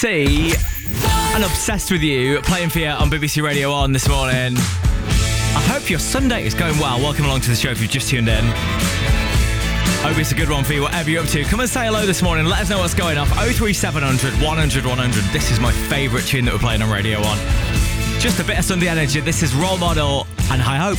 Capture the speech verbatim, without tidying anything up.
T and Obsessed With You playing for you on B B C Radio one this morning. I hope your Sunday is going well. Welcome along to the show if you've just tuned in. Hope it's a good one for you, whatever you're up to. Come and say hello this morning. Let us know what's going off. oh three seven hundred, one hundred, one hundred. This is my favourite tune that we're playing on Radio one. Just a bit of Sunday energy. This is Role Model and High Hope.